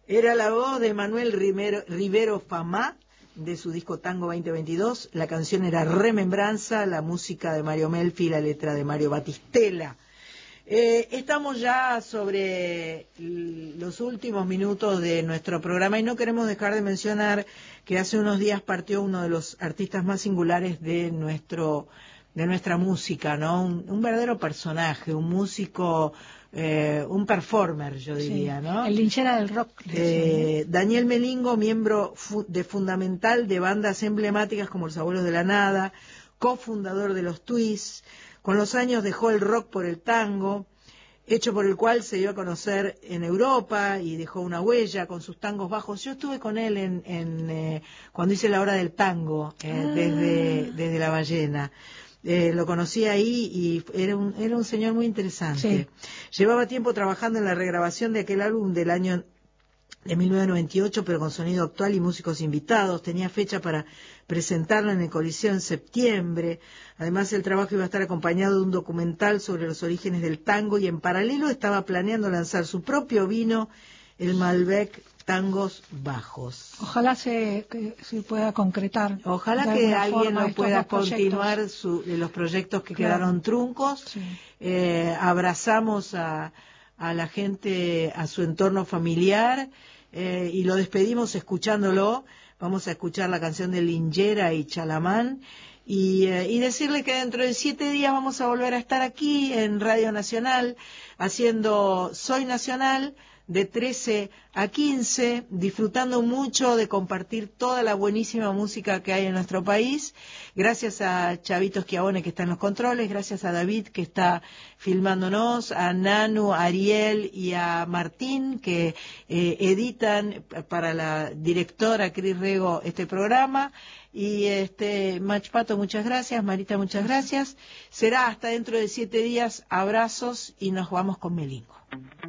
Era la voz de Manuel Rivero Famá, de su disco Tango 2022. La canción era Remembranza, la música de Mario Melfi, la letra de Mario Batistela. Estamos ya sobre los últimos minutos de nuestro programa y no queremos dejar de mencionar que hace unos días partió uno de los artistas más singulares de nuestra música, ¿no? Un verdadero personaje, un músico, un performer, yo diría, sí, ¿no? El linchera del rock. Daniel Melingo, miembro fundamental de bandas emblemáticas como Los Abuelos de la Nada, cofundador de los Twists. Con los años dejó el rock por el tango, hecho por el cual se dio a conocer en Europa y dejó una huella con sus tangos bajos. Yo estuve con él cuando hice la hora del tango, desde La Ballena. Lo conocí ahí y era un señor muy interesante. Sí. Llevaba tiempo trabajando en la regrabación de aquel álbum del año de 1998, pero con sonido actual y músicos invitados. Tenía fecha para presentarlo en el Coliseo en septiembre. Además, el trabajo iba a estar acompañado de un documental sobre los orígenes del tango y en paralelo estaba planeando lanzar su propio vino, el Malbec Tangos Bajos. Ojalá se pueda concretar. Ojalá que alguien lo pueda continuar los proyectos que quedaron truncos. Sí. Abrazamos a la gente, a su entorno familiar, y lo despedimos escuchándolo. Vamos a escuchar la canción de Linchera y Chalamán y decirle que dentro de 7 días vamos a volver a estar aquí en Radio Nacional haciendo Soy Nacional de 13 a 15, disfrutando mucho de compartir toda la buenísima música que hay en nuestro país. Gracias a Chavito Schiavone, que está en los controles, gracias a David, que está filmándonos, a Nanu, a Ariel y a Martín, que editan para la directora Cris Rego este programa. Y Machpato, muchas gracias. Marita, muchas gracias. Será hasta dentro de 7 días. Abrazos y nos vamos con Melingo.